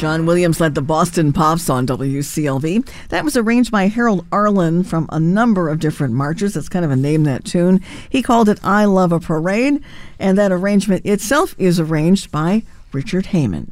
John Williams led the Boston Pops on WCLV. That was arranged by Harold Arlen from a number of different marches. That's kind of a name, that tune. He called it I Love a Parade, and that arrangement itself is arranged by Richard Heyman.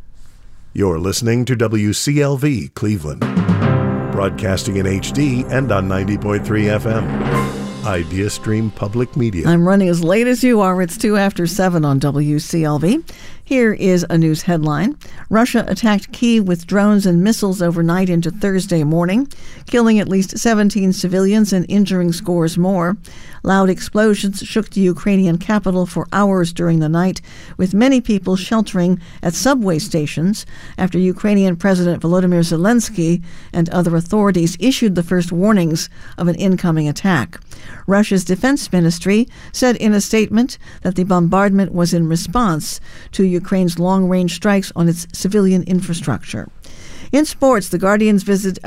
You're listening to WCLV Cleveland, broadcasting in HD and on 90.3 FM. IdeaStream Public Media. I'm running as late as you are. It's 2 after 7 on WCLV. Here is a news headline. Russia attacked Kyiv with drones and missiles overnight into Thursday morning, killing at least 17 civilians and injuring scores more. Loud explosions shook the Ukrainian capital for hours during the night, with many people sheltering at subway stations after Ukrainian President Volodymyr Zelensky and other authorities issued the first warnings of an incoming attack. Russia's defense ministry said in a statement that the bombardment was in response to Ukraine's long-range strikes on its civilian infrastructure. In sports, the Guardians beat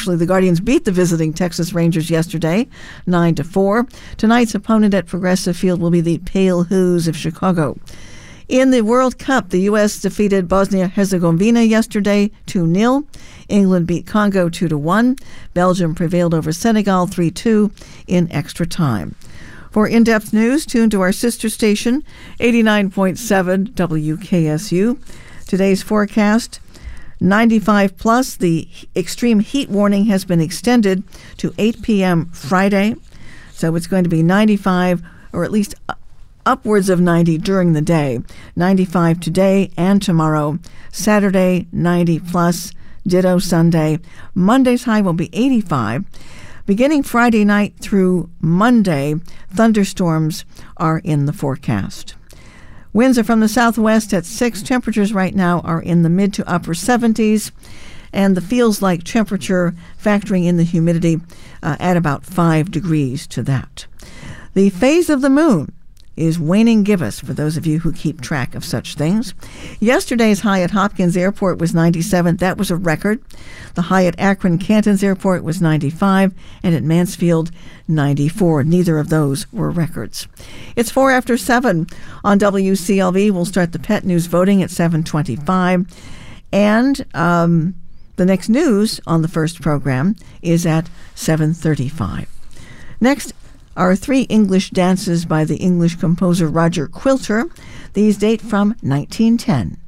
the visiting Texas Rangers yesterday, 9-4. Tonight's opponent at Progressive Field will be the Pale Who's of Chicago. In the World Cup, the U.S. defeated Bosnia-Herzegovina yesterday 2-0. England beat Congo 2-1. Belgium prevailed over Senegal 3-2 in extra time. For in-depth news, tune to our sister station, 89.7 WKSU. Today's forecast, 95 plus. The extreme heat warning has been extended to 8 p.m. Friday. So it's going to be 95, or at least upwards of 90 during the day. 95 today and tomorrow. Saturday, 90 plus. Ditto Sunday. Monday's high will be 85. Beginning Friday night through Monday, thunderstorms are in the forecast. Winds are from the southwest at 6. Temperatures right now are in the mid to upper 70s, and the feels-like temperature factoring in the humidity at about 5 degrees to that. The phase of the moon is waning gibbous for those of you who keep track of such things. Yesterday's high at Hopkins Airport was 97. That was a record. The high at Akron Cantons Airport was 95, and at Mansfield, 94. Neither of those were records. It's 4 after 7 on WCLV. We'll start the pet news voting at 7:25. And the next news on the first program is at 7:35. Next are 3 English dances by the English composer Roger Quilter. These date from 1910.